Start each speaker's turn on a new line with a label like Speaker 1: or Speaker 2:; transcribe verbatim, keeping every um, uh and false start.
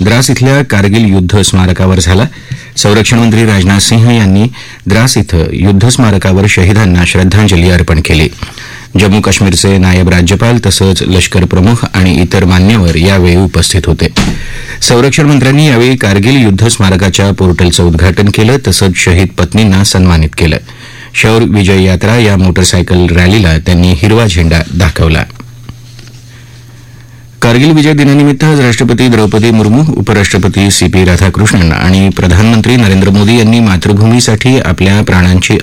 Speaker 1: द्रास इथल्या कारगिल युद्ध स्मारकावर झाला. संरक्षण मंत्री राजनाथ सिंह यांनी द्रास इथं युद्ध स्मारकावर शहीदांना श्रद्धांजली अर्पण केली. जम्मू काश्मीरचे नायब राज्यपाल तसंच लष्कर प्रमुख आणि इतर मान्यवर यावेळी उपस्थित होते. संरक्षण मंत्र्यांनी यावेळी कारगिल युद्ध स्मारकाच्या पोर्टलचं उद्घाटन केलं तसंच शहीद पत्नींना सन्मानित केलं. शौर्य विजय यात्रा या मोटरसायकल रॅलीला त्यांनी हिरवा झेंडा दाखवला. कारगिल विजय दिनानिमित्त आज राष्ट्रपती द्रौपदी मुर्मू, उपराष्ट्रपती सी पी राधाकृष्णन आणि प्रधानमंत्री नरेंद्र मोदी यांनी मातृभूमीसाठी आपल्या प्राणांची